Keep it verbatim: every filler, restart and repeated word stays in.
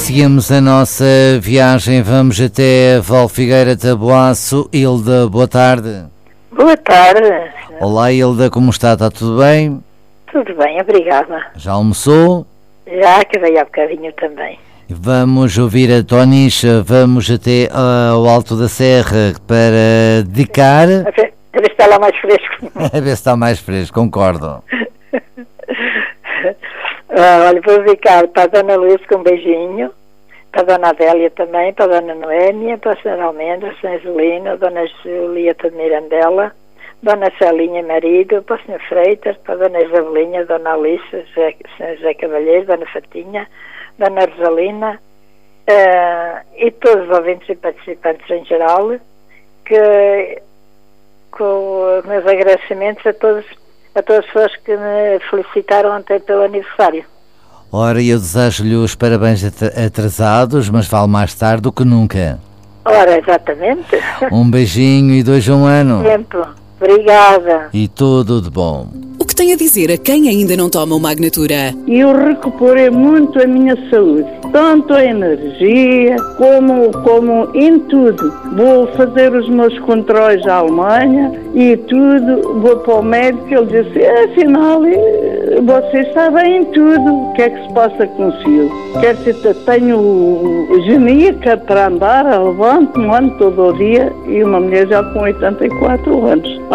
Seguimos a nossa viagem, vamos até Valfigueira Taboaço. Hilda, boa tarde. Boa tarde. Olá Hilda, como está? Está tudo bem? Tudo bem, obrigada. Já almoçou? Já acabei há bocadinho também. Vamos ouvir a Tonicha, vamos até uh, ao Alto da Serra para dedicar... A ver, a ver se está lá mais fresco. A ver se está mais fresco, concordo. Ah, olha, vou dedicar para a Dona Luísa com um beijinho, para a Dona Adélia também, para a Dona Noémia, para a Senhora Almendra, a Senhora Zelina, a Dona Julieta de Mirandela, Dona Celinha marido, para o senhor Freitas, para a Dona Isabelinha, a Dona Alice, José, senhor José Cavalheiro, Dona Fatinha, Dona Rosalina, uh, e todos os ouvintes e participantes em geral, que com os meus agradecimentos a todos, a todas as pessoas que me felicitaram ontem pelo aniversário. Ora, eu desejo-lhe os parabéns atrasados, mas vale mais tarde do que nunca. Ora, exatamente. Um beijinho e dois um ano. Tempo. Obrigada. E tudo de bom. O que tem a dizer a quem ainda não toma o Magnatura? Eu recuperei muito a minha saúde, tanto a energia como, como em tudo. Vou fazer os meus controles à Alemanha e tudo, vou para o médico e ele disse, afinal, você está bem em tudo, o que é que se passa consigo? Quer dizer, tenho genica para andar, levanto-me, ando todo o dia e uma mulher já com oitenta e quatro anos.